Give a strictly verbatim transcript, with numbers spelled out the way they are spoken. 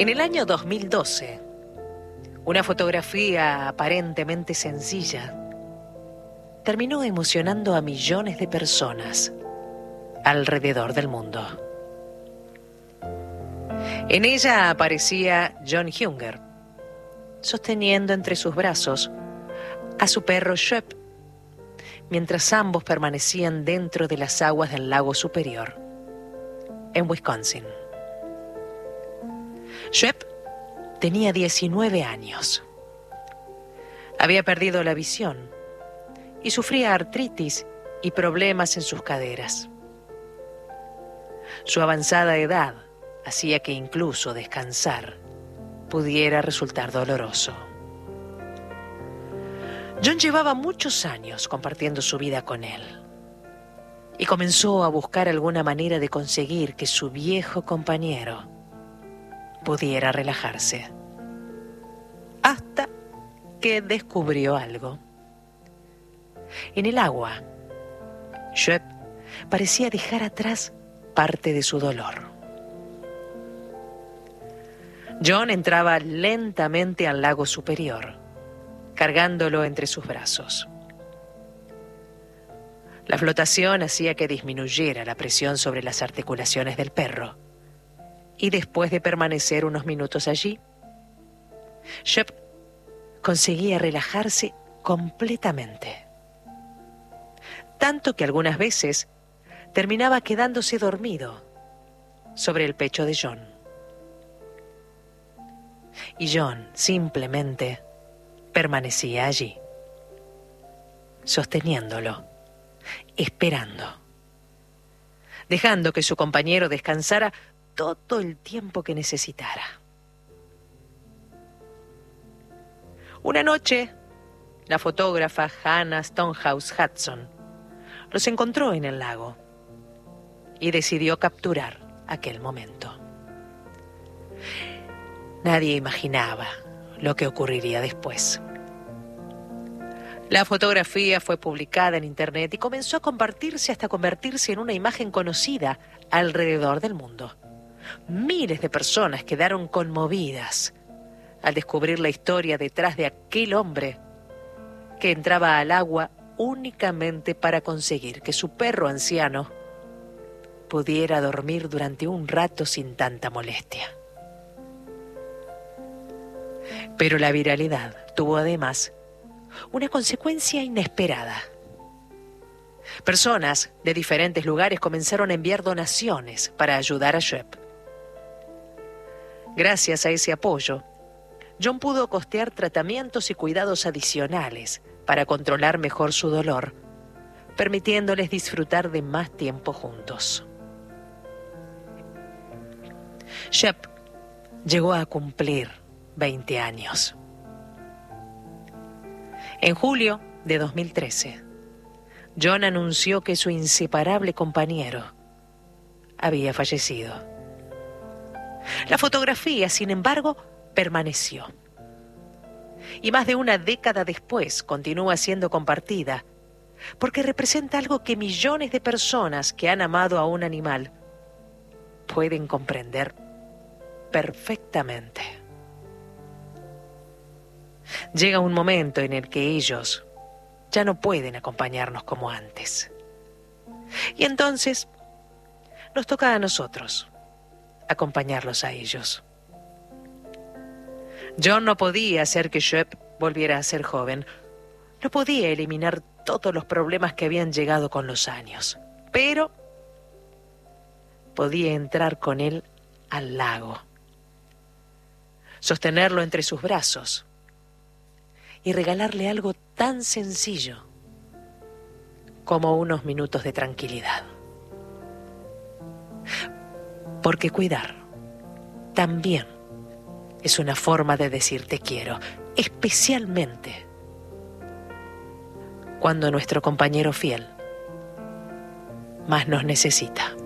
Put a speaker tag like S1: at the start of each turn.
S1: En el año dos mil doce, una fotografía aparentemente sencilla terminó emocionando a millones de personas alrededor del mundo. En ella aparecía John Hunger, sosteniendo entre sus brazos a su perro Shep, mientras ambos permanecían dentro de las aguas del lago Superior, en Wisconsin. Shep tenía diecinueve años. Había perdido la visión y sufría artritis y problemas en sus caderas. Su avanzada edad hacía que incluso descansar pudiera resultar doloroso. John llevaba muchos años compartiendo su vida con él y comenzó a buscar alguna manera de conseguir que su viejo compañero pudiera relajarse. Hasta que descubrió algo. En el agua, Shep parecía dejar atrás parte de su dolor. John entraba lentamente al lago Superior, cargándolo entre sus brazos. La flotación hacía que disminuyera la presión sobre las articulaciones del perro, y después de permanecer unos minutos allí, Shep conseguía relajarse completamente. Tanto que algunas veces terminaba quedándose dormido sobre el pecho de John. Y John simplemente permanecía allí, sosteniéndolo, esperando, dejando que su compañero descansara todo el tiempo que necesitara. Una noche, la fotógrafa Hannah Stonehouse Hudson los encontró en el lago y decidió capturar aquel momento. Nadie imaginaba lo que ocurriría después. La fotografía fue publicada en internet y comenzó a compartirse hasta convertirse en una imagen conocida alrededor del mundo. Miles de personas quedaron conmovidas al descubrir la historia detrás de aquel hombre que entraba al agua únicamente para conseguir que su perro anciano pudiera dormir durante un rato sin tanta molestia. Pero la viralidad tuvo además una consecuencia inesperada. Personas de diferentes lugares comenzaron a enviar donaciones para ayudar a Shep. Gracias a ese apoyo, John pudo costear tratamientos y cuidados adicionales para controlar mejor su dolor, permitiéndoles disfrutar de más tiempo juntos. Shep llegó a cumplir veinte años. En julio de dos mil trece, John anunció que su inseparable compañero había fallecido. La fotografía, sin embargo, permaneció. Y más de una década después continúa siendo compartida, porque representa algo que millones de personas que han amado a un animal pueden comprender perfectamente. Llega un momento en el que ellos ya no pueden acompañarnos como antes. Y entonces nos toca a nosotros acompañarlos a ellos. John no podía hacer que Shep volviera a ser joven. No podía eliminar todos los problemas que habían llegado con los años. Pero podía entrar con él al lago, sostenerlo entre sus brazos y regalarle algo tan sencillo como unos minutos de tranquilidad. Porque cuidar también es una forma de decir te quiero, especialmente cuando nuestro compañero fiel más nos necesita.